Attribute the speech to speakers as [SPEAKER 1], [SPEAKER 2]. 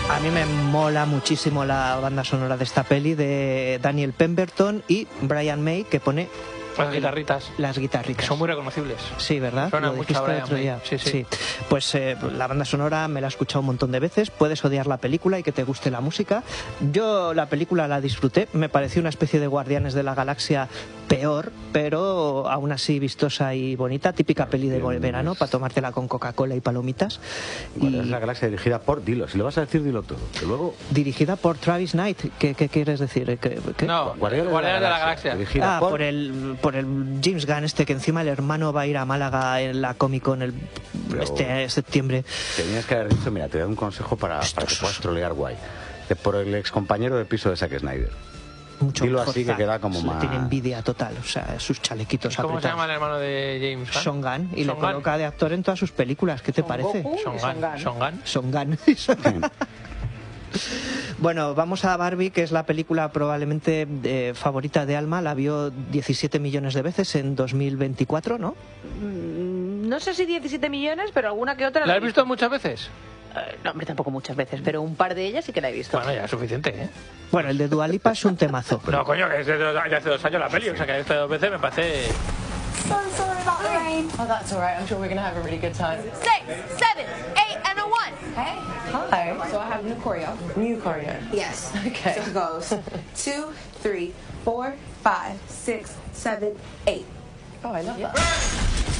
[SPEAKER 1] A mí me mola muchísimo la banda sonora de esta peli de Daniel Pemberton y Brian May, que pone
[SPEAKER 2] las guitarritas.
[SPEAKER 1] Las guitarritas.
[SPEAKER 2] Son muy reconocibles.
[SPEAKER 1] Sí, ¿verdad?
[SPEAKER 2] Suena
[SPEAKER 1] Lo
[SPEAKER 2] mucho
[SPEAKER 1] dijiste
[SPEAKER 2] a Brian
[SPEAKER 1] el otro
[SPEAKER 2] May.
[SPEAKER 1] día.
[SPEAKER 2] Sí.
[SPEAKER 1] Pues la banda sonora me la he escuchado un montón de veces. Puedes odiar la película y que te guste la música. Yo la película la disfruté. Me pareció una especie de Guardianes de la Galaxia peor, pero aún así vistosa y bonita. Típica peli de verano para tomártela con Coca-Cola y palomitas.
[SPEAKER 3] Guardianes de la Galaxia dirigida por... Dilo, si lo vas a decir, dilo todo. Que luego...
[SPEAKER 1] Dirigida por Travis Knight. ¿Qué quieres decir? ¿Qué?
[SPEAKER 2] No, Guardianes de la Galaxia.
[SPEAKER 3] Dirigida
[SPEAKER 1] por el James Gunn, que encima el hermano va a ir a Málaga en la Comic Con este septiembre.
[SPEAKER 3] Tenías que haber dicho, mira, te doy un consejo para que puedas trolear guay. Por el ex compañero de piso de Zack Snyder.
[SPEAKER 1] Mucho
[SPEAKER 3] Dilo así que queda como más...
[SPEAKER 1] Tiene envidia total, o sea, sus chalequitos
[SPEAKER 2] ¿Cómo
[SPEAKER 1] apretados.
[SPEAKER 2] se llama el hermano de James Gunn?
[SPEAKER 1] Sean Gunn, y
[SPEAKER 2] Sean
[SPEAKER 1] le
[SPEAKER 2] Gunn.
[SPEAKER 1] coloca de actor en todas sus películas. ¿Qué te parece?
[SPEAKER 2] Sean Gunn.
[SPEAKER 1] Bueno, vamos a Barbie, que es la película probablemente favorita de Alma. La vio 17 millones de veces en 2024, ¿no?
[SPEAKER 4] No sé si 17 millones, pero alguna que otra.
[SPEAKER 2] ¿La has visto muchas veces?
[SPEAKER 4] No, hombre, tampoco muchas veces, pero un par de ellas sí que la he visto.
[SPEAKER 2] Bueno, ya es suficiente, ¿eh?
[SPEAKER 1] Bueno, el de Dua Lipa es un temazo.
[SPEAKER 2] No, coño, que es de hace 2 años la peli, o sea que esta 2 veces me parece...
[SPEAKER 5] So sorry about the rain.
[SPEAKER 6] Oh, that's all right. I'm sure we're going to have a really good time.
[SPEAKER 5] 6, 7, 8, and a 1.
[SPEAKER 6] Hey. Hi. So I have new choreo. New choreo.
[SPEAKER 5] Yes.
[SPEAKER 6] Okay.
[SPEAKER 5] So it goes 2, 3, 4, 5, 6, 7, 8.
[SPEAKER 6] Oh, I love that.